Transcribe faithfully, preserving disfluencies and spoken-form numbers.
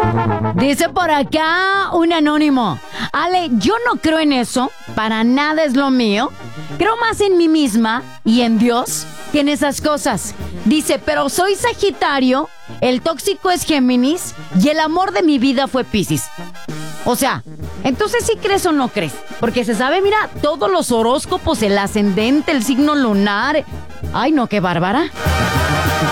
Dice por acá un anónimo. Ale, yo no creo en eso, para nada es lo mío. Creo más en mí misma y en Dios que en esas cosas. Dice, pero soy Sagitario, el tóxico es Géminis y el amor de mi vida fue Piscis. O sea, entonces ¿sí crees o no crees? Porque se sabe, mira, todos los horóscopos, el ascendente, el signo lunar. Ay, no, qué bárbara.